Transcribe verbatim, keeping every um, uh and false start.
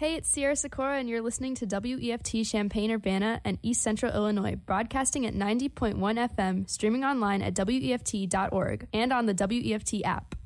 Hey, it's Sierra Sikora, and you're listening to W E F T Champaign-Urbana and East Central Illinois, broadcasting at ninety point one F M, streaming online at W E F T dot org, and on the W E F T app.